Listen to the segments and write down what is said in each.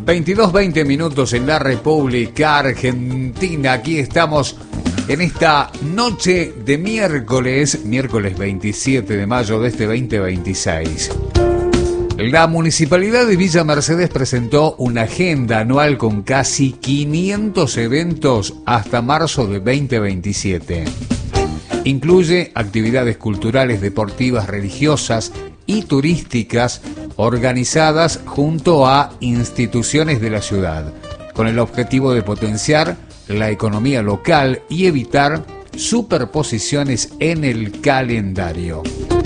22:20 minutos en la República Argentina. Aquí estamos en esta noche de miércoles 27 de mayo de este 2026. La Municipalidad de Villa Mercedes presentó una agenda anual con casi 500 eventos hasta marzo de 2027. Incluye actividades culturales, deportivas, religiosas y turísticas organizadas junto a instituciones de la ciudad, con el objetivo de potenciar la economía local y evitar superposiciones en el calendario.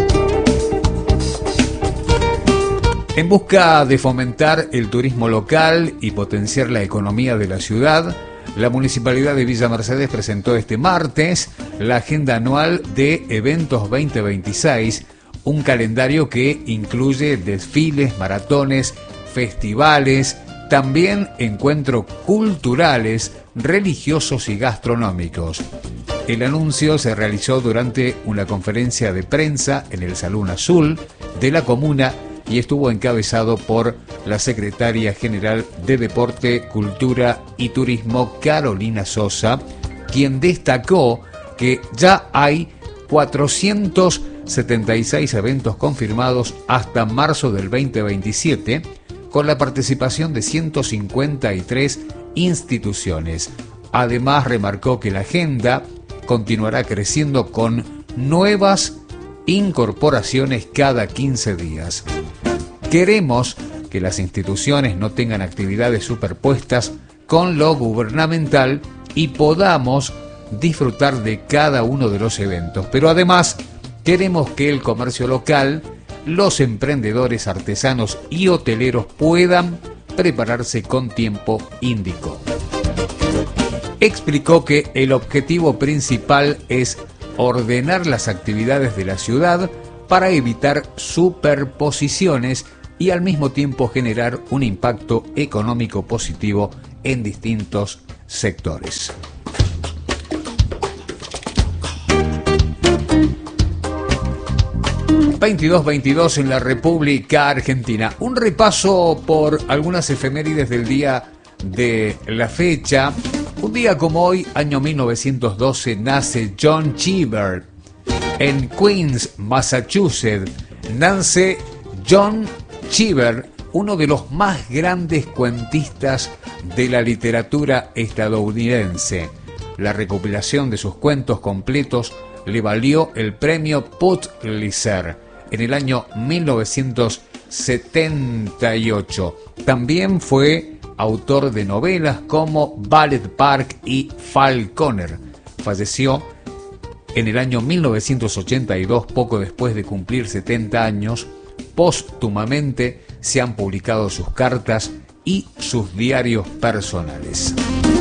En busca de fomentar el turismo local y potenciar la economía de la ciudad, la Municipalidad de Villa Mercedes presentó este martes la Agenda Anual de Eventos 2026, un calendario que incluye desfiles, maratones, festivales, también encuentros culturales, religiosos y gastronómicos. El anuncio se realizó durante una conferencia de prensa en el Salón Azul de la comuna y estuvo encabezado por la secretaria general de Deporte, Cultura y Turismo, Carolina Sosa, quien destacó que ya hay 476 eventos confirmados hasta marzo del 2027, con la participación de 153 instituciones. Además, remarcó que la agenda continuará creciendo con nuevas incorporaciones cada 15 días. Queremos que las instituciones no tengan actividades superpuestas con lo gubernamental y podamos disfrutar de cada uno de los eventos, pero además queremos que el comercio local, los emprendedores, artesanos y hoteleros puedan prepararse con tiempo, indicó. Explicó que el objetivo principal es ordenar las actividades de la ciudad para evitar superposiciones y al mismo tiempo generar un impacto económico positivo en distintos sectores. ...22:22 en la República Argentina. Un repaso por algunas efemérides del día de la fecha. Un día como hoy, año 1912, nace John Cheever. En Queens, Massachusetts, nace John Cheever, uno de los más grandes cuentistas de la literatura estadounidense. La recopilación de sus cuentos completos le valió el premio Pulitzer en el año 1978. También fue autor de novelas como Ballet Park y Falconer. Falleció en el año 1982, poco después de cumplir 70 años. Póstumamente se han publicado sus cartas y sus diarios personales.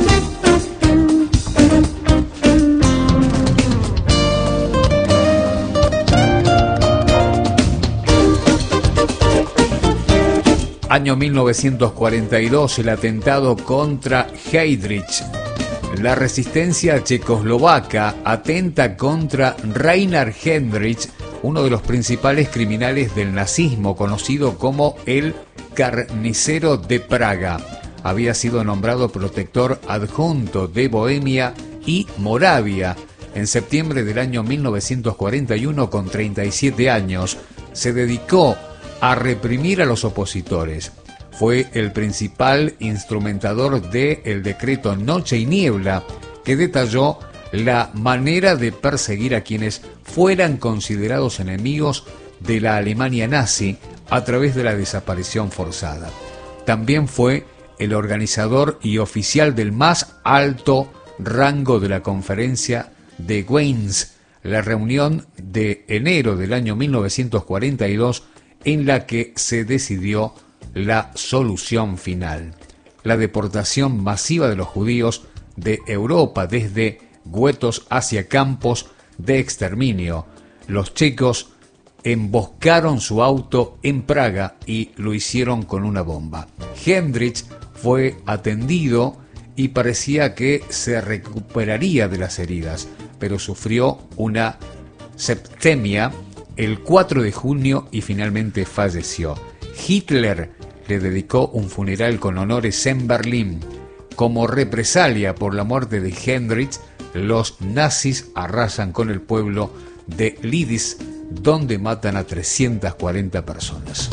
Año 1942, el atentado contra Heydrich. La resistencia checoslovaca atenta contra Reinhard Heydrich, uno de los principales criminales del nazismo, conocido como el Carnicero de Praga. Había sido nombrado protector adjunto de Bohemia y Moravia. En septiembre del año 1941, con 37 años, se dedicó a reprimir a los opositores. Fue el principal instrumentador del decreto Noche y Niebla, que detalló la manera de perseguir a quienes fueran considerados enemigos de la Alemania nazi a través de la desaparición forzada. También fue el organizador y oficial del más alto rango de la conferencia de Weimar, la reunión de enero del año 1942 en la que se decidió la solución final: la deportación masiva de los judíos de Europa desde guetos hacia campos de exterminio. Los checos emboscaron su auto en Praga y lo hicieron con una bomba. Heydrich fue atendido y parecía que se recuperaría de las heridas, pero sufrió una septemia el 4 de junio y finalmente falleció. Hitler le dedicó un funeral con honores en Berlín. Como represalia por la muerte de Heydrich, los nazis arrasan con el pueblo de Lidis, donde matan a 340 personas.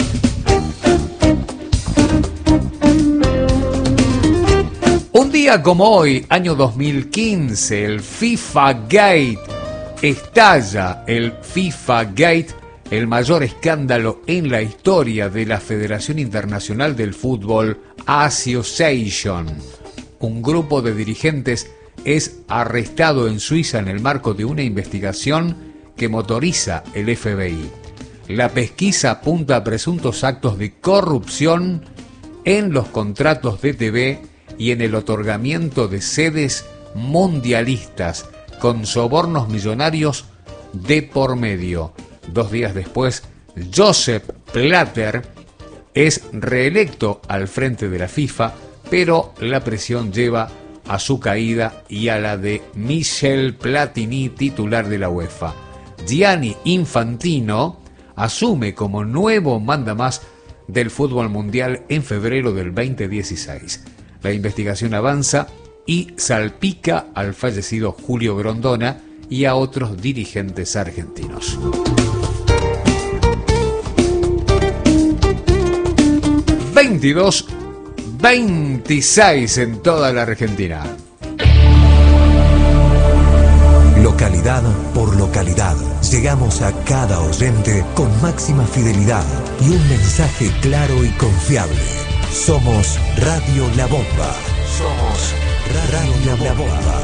Un día como hoy, año 2015, el FIFA Gate. Estalla el FIFA Gate, el mayor escándalo en la historia de la Federación Internacional del Fútbol, Association. Un grupo de dirigentes es arrestado en Suiza en el marco de una investigación que motoriza el FBI. La pesquisa apunta a presuntos actos de corrupción en los contratos de TV y en el otorgamiento de sedes mundialistas con sobornos millonarios de por medio. 2 días después, Joseph Blatter es reelecto al frente de la FIFA, pero la presión lleva a su caída y a la de Michel Platini, titular de la UEFA. Gianni Infantino asume como nuevo mandamás del fútbol mundial en febrero del 2016. La investigación avanza y salpica al fallecido Julio Grondona y a otros dirigentes argentinos. ...22-26 en toda la Argentina. Localidad por localidad, llegamos a cada oyente con máxima fidelidad y un mensaje claro y confiable. Somos Radio La Bomba. Somos Radio La Bomba.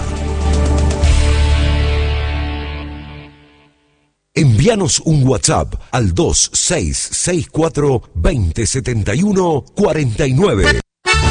Envíanos un WhatsApp al 2664 2071 49.